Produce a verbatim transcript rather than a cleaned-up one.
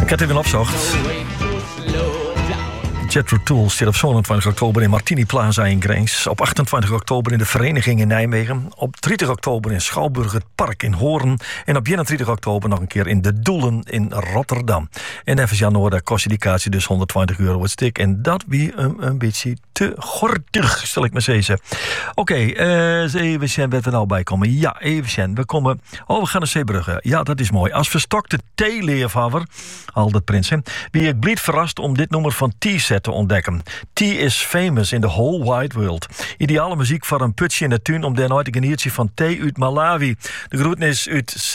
Ik heb het even opzocht. Jethro Tull staat op zevenentwintig oktober in Martini Plaza in Grijns. Op achtentwintig oktober in de Vereniging in Nijmegen. Op dertig oktober in Schouwburg het Park in Hoorn. En op eenentwintig oktober nog een keer in De Doelen in Rotterdam. En even januari kost je die kaartje dus honderdtwintig euro het stuk. En dat wie een, een beetje te gortig, zal ik maar zeggen. Oké, okay, uh, even zien wat er nou bij komen. Ja, even zien. We komen... Oh, we gaan naar Zeebrugge. Ja, dat is mooi. Als verstokte theeleervanger, al dat prinsen, wie ik blied verrast om dit nummer van T-set te ontdekken. T is famous in the whole wide world. Ideale muziek voor een putje in de tuin om den uit een geniertje van thee uit Malawi. De groeten is uit